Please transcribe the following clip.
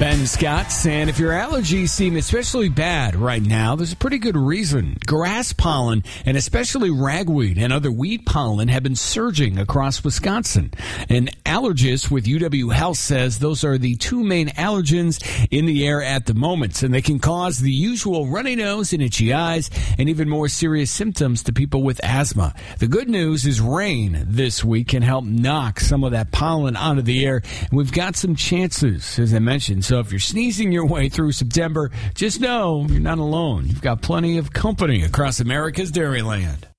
Ben Scott saying if your allergies seem especially bad right now, there's a pretty good reason. Grass pollen and especially ragweed and other weed pollen have been surging across Wisconsin. An allergist with UW Health says those are the two main allergens in the air at the moment, and they can cause the usual runny nose and itchy eyes and even more serious symptoms to people with asthma. The good news is rain this week can help knock some of that pollen out of the air, and we've got some chances, as I mentioned. So if you're sneezing your way through September, just know you're not alone. You've got plenty of company across America's Dairyland.